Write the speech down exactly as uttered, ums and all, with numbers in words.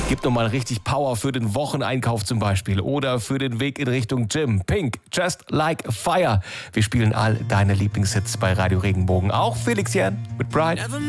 Gibt nochmal richtig Power für den Wocheneinkauf zum Beispiel oder für den Weg in Richtung Gym. Pink, Just Like Fire. Wir spielen all deine Lieblingshits bei Radio Regenbogen. Auch Felix Jähn mit Bright.